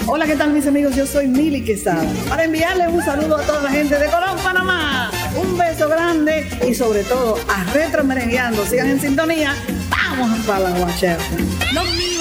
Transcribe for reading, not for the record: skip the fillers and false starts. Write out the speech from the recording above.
Hola, ¿qué tal mis amigos? Yo soy Mili Quesada. Para enviarles un saludo a toda la gente de Colón, Panamá. Un beso grande y sobre todo a Retro Merengueando. Sigan en sintonía. Vamos para la guacherna.